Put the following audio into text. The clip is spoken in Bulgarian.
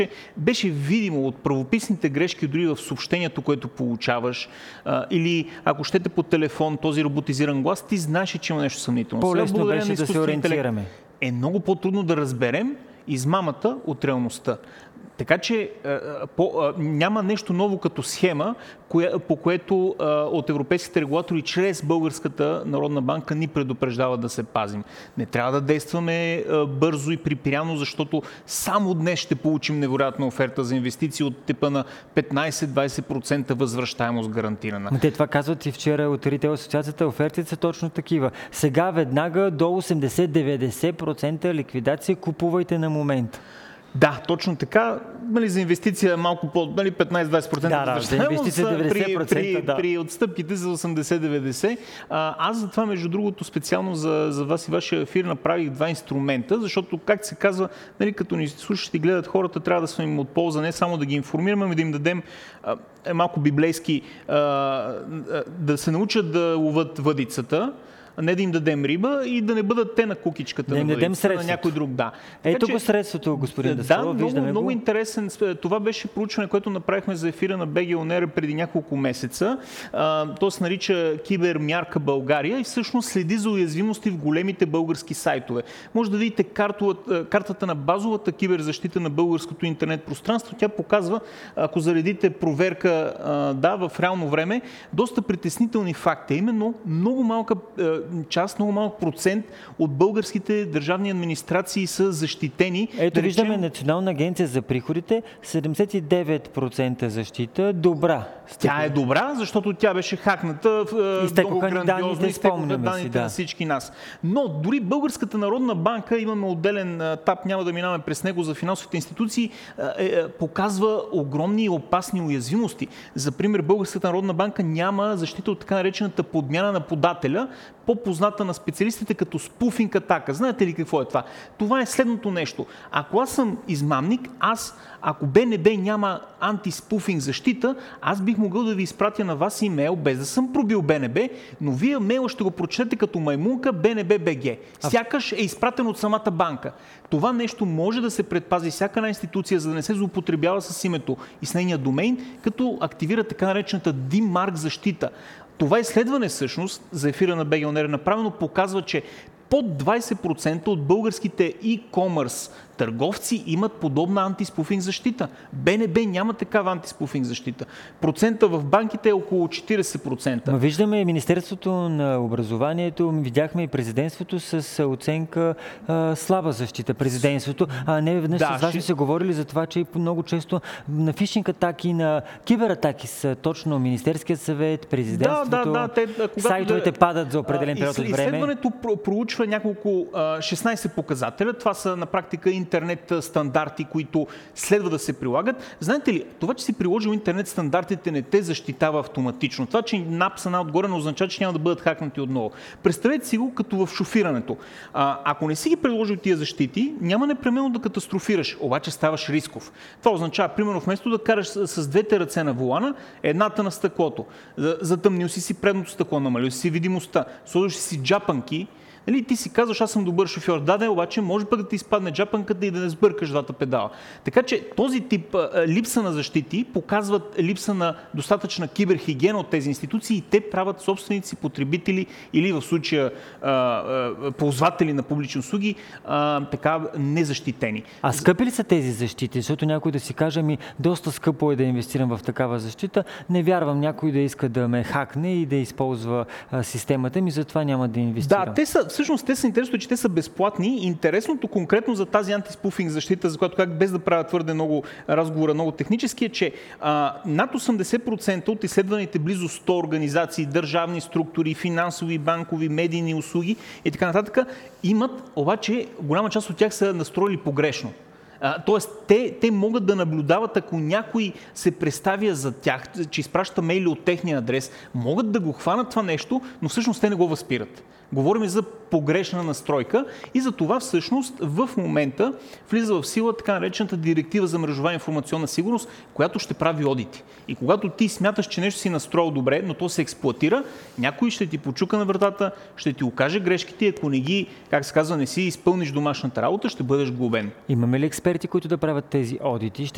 беше видимо от правописните грешки, дори в съобщението, което получаваш, или ако щете по телефон, този роботизиран глас, ти знаеш, че има нещо съмнително. По-лесно беше да се ориентираме. Е много по-трудно да разберем измамата от реалността. Така че няма нещо ново като схема, по което от европейските регулатори чрез Българската народна банка ни предупреждава да се пазим. Не трябва да действаме бързо и припряно, защото само днес ще получим невероятна оферта за инвестиции от типа на 15-20% възвръщаемост гарантирана. Те това казват и вчера от Ритейл асоциацията. Офертите са точно такива. Сега веднага до 80-90% ликвидация купувайте на момент. Да, точно така. За инвестиция малко по 15-20% за инвестиция 90%, при отстъпките за 80-90%. Аз за това, между другото, специално за вас и вашия ефир направих два инструмента, защото, как се казва, като ни слушат и гледат хората, трябва да сме им от полза, не само да ги информираме, ами да им дадем малко библейски, да се научат да ловат въдицата, не да им дадем риба и да не бъдат те на кукичката на въдицата, на някой друг. Да. Ето го средството, господин Даскалов, виждаме го. Много интересен. Това беше проучване, което направихме за ефира на БГ ОНЕР преди няколко месеца. То се нарича Кибермярка България и всъщност следи за уязвимости в големите български сайтове. Може да видите картата на базовата киберзащита на българското интернет пространство. Тя показва, ако заредите проверка в реално време, доста притеснителни факти. Именно много малка част, много малък процент от българските държавни администрации са защитени. Ето виждаме Национална агенция за приходите, 79% защита, добра. Тя е добра, защото тя беше хакната много грандиозно, изтекоха данните на всички нас. Но дори Българската народна банка, имаме отделен етап, няма да минаваме през него за финансовите институции, показва огромни и опасни уязвимости. За пример, Българската народна банка няма защита от така наречената подмяна на подателя, по-позната на специалистите като спуфинг атака. Знаете ли какво е това? Това е следното нещо. Ако аз съм измамник, ако БНБ няма антиспуфинг защита, аз бих могъл да ви изпратя на вас имейл, без да съм пробил БНБ, но вие мейла ще го прочетете като маймунка БНБ БГ. Сякаш е изпратен от самата банка. Това нещо може да се предпази всяка една институция, за да не се злоупотребява с името и с нейния домейн, като активира така наречената DMARC защита. Това изследване всъщност за ефира на БГ ОНЕР направено показва, че под 20% от българските e-commerce търговци имат подобна антиспуфинг защита. БНБ няма такава антиспуфинг защита. Процента в банките е около 40%. Но виждаме Министерството на образованието, видяхме и президентството с оценка слаба защита. Президентството, не веднъж с вас се говорили за това, че много често на фишинг атаки, на кибератаки са точно Министерският съвет, президентството, сайтовете падат за определен период от време. Изследването проучва няколко 16 показателя. Това са на практика интернет стандарти, които следва да се прилагат. Знаете ли, това, че си приложил интернет стандартите, не те защитава автоматично. Това, че НАП са отгоре, не означава, че няма да бъдат хакнати отново. Представете си го като в шофирането. Ако не си ги приложил тия защити, няма непременно да катастрофираш, обаче ставаш рисков. Това означава, примерно, вместо да караш с двете ръце на волана, едната на стъклото. Затъмнил си предното стъкло, намалил си видимостта, сложиш си джапанки. Ти си казваш, аз съм добър шофьор. Да, обаче може пък да ти изпадне джапанката и да не сбъркаш двата педала. Така че този тип липса на защити показват липса на достатъчна киберхигиена от тези институции и те правят собствените си потребители или в случая ползватели на публични услуги така незащитени. А скъпи ли са тези защити? Защото някой да си каже, доста скъпо е да инвестирам в такава защита. Не вярвам някой да иска да ме хакне и да използва системата ми, затова няма да инвестирам. Да, всъщност те са интересно, че те са безплатни. Интересното конкретно за тази антиспуфинг защита, за която без да правя твърде много разговора, много технически, е, че над 80% от изследваните близо 100 организации, държавни структури, финансови, банкови, медийни услуги и така нататък, имат, обаче голяма част от тях са настроили погрешно. Тоест, те могат да наблюдават, ако някой се представя за тях, че изпраща мейли от техния адрес, могат да го хванат това нещо, но всъщност те не го възпират. Говорим за погрешна настройка и за това всъщност в момента влиза в сила така наречената директива за мрежова информационна сигурност, която ще прави одити. И когато ти смяташ, че нещо си настроил добре, но то се експлоатира, някой ще ти почука на вратата, ще ти окаже грешките и ако не ги, как се казва, не си изпълниш домашната работа, ще бъдеш глобен. Имаме ли експерти, които да правят тези одити?